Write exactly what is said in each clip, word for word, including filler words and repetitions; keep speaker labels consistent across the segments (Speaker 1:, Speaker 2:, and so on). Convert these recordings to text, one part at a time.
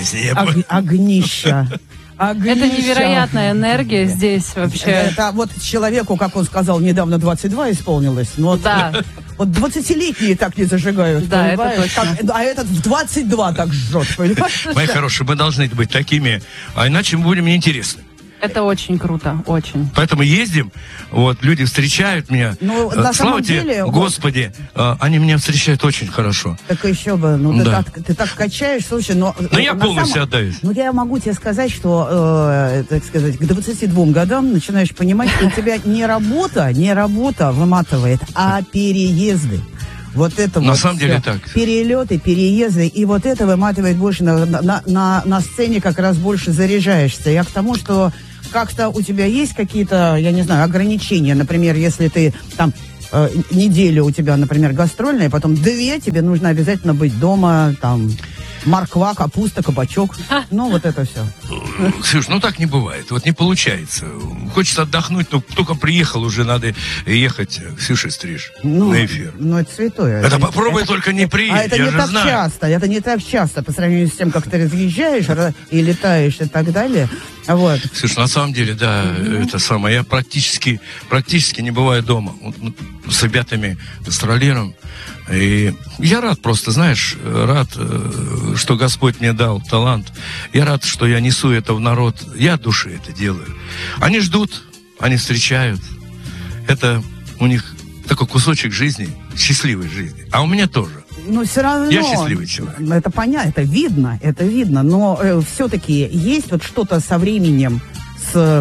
Speaker 1: песни.
Speaker 2: Ог- огнища. Огнища.
Speaker 3: Это невероятная энергия здесь вообще.
Speaker 2: Это вот человеку, как он сказал, недавно двадцать два исполнилось. Но вот,
Speaker 3: Да.
Speaker 2: Вот двадцатилетние так не зажигают.
Speaker 3: Да, это
Speaker 2: понимаешь?
Speaker 3: точно.
Speaker 2: Как- а этот в двадцать два так жжет. Понимаешь?
Speaker 1: Мои хорошие, мы должны быть такими, а иначе мы будем неинтересны.
Speaker 3: Это очень круто, очень.
Speaker 1: Поэтому ездим, вот, люди встречают меня.
Speaker 2: Ну,
Speaker 1: Э,
Speaker 2: на
Speaker 1: Слава
Speaker 2: самом
Speaker 1: тебе,
Speaker 2: деле, вот-
Speaker 1: Господи, э, они меня встречают очень хорошо.
Speaker 2: Так еще бы, ну ты,
Speaker 1: Да.
Speaker 2: так, ты так качаешь, слушай, но...
Speaker 1: Но я
Speaker 2: на
Speaker 1: полностью
Speaker 2: самом-
Speaker 1: отдаюсь.
Speaker 2: Ну я могу тебе сказать, что, э, так сказать, к двадцати двум годам начинаешь понимать, что у тебя не работа, не работа выматывает, а переезды. Вот это
Speaker 1: На
Speaker 2: вот
Speaker 1: самом
Speaker 2: всё.
Speaker 1: деле так.
Speaker 2: Перелеты, переезды, и вот это выматывает больше. На, на, на, на сцене как раз больше заряжаешься. Я к тому, что как-то у тебя есть какие-то, я не знаю, ограничения. Например, если ты там э, неделю у тебя, например, гастрольная, потом две, тебе нужно обязательно быть дома, там, морква, капуста, кабачок. Ну, вот это все.
Speaker 1: Ксюш, ну так не бывает, вот не получается. Хочется отдохнуть, но только приехал, уже надо ехать Ксюше стриж
Speaker 2: Ну,
Speaker 1: на эфир.
Speaker 2: ну, это святое.
Speaker 1: Это попробуй только не приедь,
Speaker 2: А это
Speaker 1: я
Speaker 2: не
Speaker 1: же
Speaker 2: так
Speaker 1: знаю.
Speaker 2: часто, это не так часто по сравнению с тем, как ты разъезжаешь ра- и летаешь и так далее. Вот.
Speaker 1: Ксюш, на самом деле, да, это самое. Я практически, практически не бываю дома. Вот, ну, с ребятами гастролируем. И я рад просто, знаешь, рад, э, что Господь мне дал талант. Я рад, что я несу это в народ. Я от души это делаю. Они ждут, они встречают. Это у них такой кусочек жизни, счастливой жизни. А у меня тоже.
Speaker 2: Но все равно...
Speaker 1: Я счастливый человек.
Speaker 2: Это понятно, это видно, это видно. Но э, все-таки есть вот что-то со временем, с,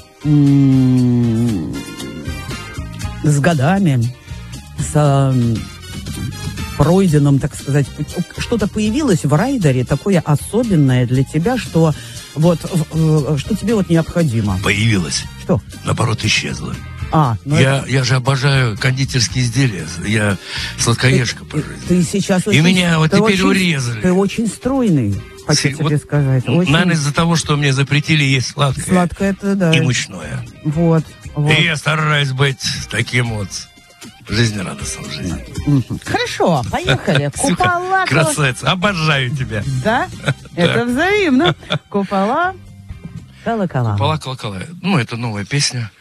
Speaker 2: м- с годами, с м, пройденным, так сказать, путь- что-то появилось в райдере такое особенное для тебя, что вот э, что тебе вот необходимо.
Speaker 1: Появилась.
Speaker 2: Что?
Speaker 1: Наоборот, исчезла.
Speaker 2: А, ну
Speaker 1: я,
Speaker 2: это-
Speaker 1: я же обожаю кондитерские изделия. Я сладкоежка по жизни.
Speaker 2: ты сейчас
Speaker 1: И
Speaker 2: очень,
Speaker 1: меня вот
Speaker 2: ты
Speaker 1: теперь
Speaker 2: очень-
Speaker 1: урезали.
Speaker 2: Ты очень стройный, хочу
Speaker 1: Си-
Speaker 2: тебе
Speaker 1: вот,
Speaker 2: сказать. Очень
Speaker 1: Наверное, из-за того, что мне запретили есть сладкое,
Speaker 2: сладкое, это да.
Speaker 1: и мучное.
Speaker 2: Вот, вот.
Speaker 1: И я стараюсь быть таким вот жизнерадостным в жизни.
Speaker 2: Мгм. Хорошо, поехали. Купола.
Speaker 1: Красавица, обожаю тебя.
Speaker 2: Да? Это взаимно. Купола. Колокола.
Speaker 1: Пола колокола. Ну, это новая песня.